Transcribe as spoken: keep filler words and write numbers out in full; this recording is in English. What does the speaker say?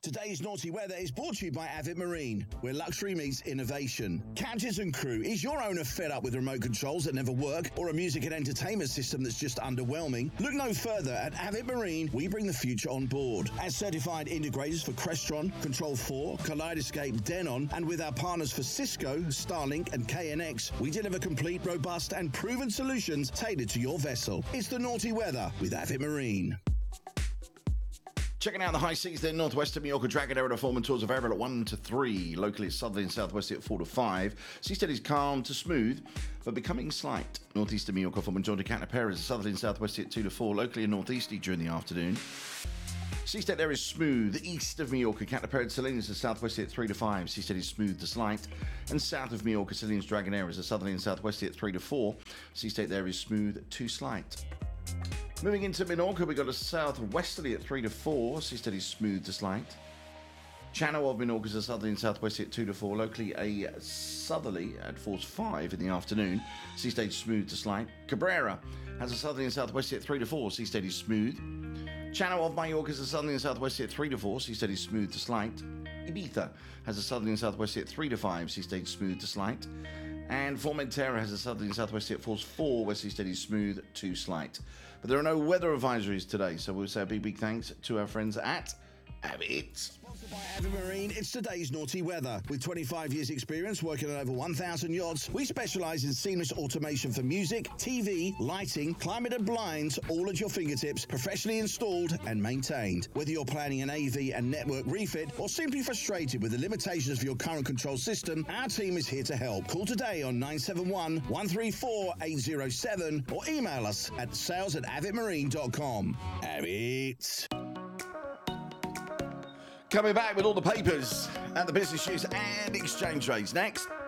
Today's Naughty Weather is brought to you by Avid Marine, where luxury meets innovation. Captains and crew, is your owner fed up with remote controls that never work or a music and entertainment system that's just underwhelming? Look no further. At Avid Marine, we bring the future on board. As certified integrators for Crestron, Control four, Kaleidoscape, Denon, and with our partners for Cisco, Starlink, and K N X, we deliver complete, robust, and proven solutions tailored to your vessel. It's the Naughty Weather with Avid Marine. Checking out the high seas there, northwest of Mallorca, Dragonera to Foreman tours of Ariel at one to three. Locally, it's southerly and southwesterly at four to five. Sea steady is calm to smooth, but becoming slight. Northeast of Mallorca, Foreman John de Catapera is southerly and southwesterly at two to four. Locally and northeasterly during the afternoon. Sea steady there is smooth. East of Mallorca, Catapera and Salinas is southwesterly at three to five. Sea steady is smooth to slight. And south of Mallorca, Salinas, Dragonera is southerly and southwesterly at three to four. Sea steady there is smooth to slight. Moving into Minorca, we've got a southwesterly at three to four, sea steady smooth to slight. Channel of Minorca is a southerly and southwesterly at two to four, locally a southerly at four to five in the afternoon, sea steady smooth to slight. Cabrera has a southerly and southwesterly at three to four, sea steady smooth. Channel of Mallorca is a southerly and southwesterly at three to four, sea steady smooth to slight. Ibiza has a southerly and southwesterly at three to five, sea steady smooth to slight. And Formentera has a southerly and southwesterly at four to four, where sea steady smooth to slight. But there are no weather advisories today, so we'll say a big, big thanks to our friends at Avid. Sponsored by Avid Marine, it's today's Naughty Weather. With twenty-five years experience working on over one thousand yachts, we specialise in seamless automation for music, T V, lighting, climate and blinds, all at your fingertips, professionally installed and maintained. Whether you're planning an A V and network refit or simply frustrated with the limitations of your current control system, our team is here to help. Call today on nine seven one, one three four, eight zero seven or email us at sales at avidmarine dot com. Avid. Coming back with all the papers and the business news and exchange rates. Next.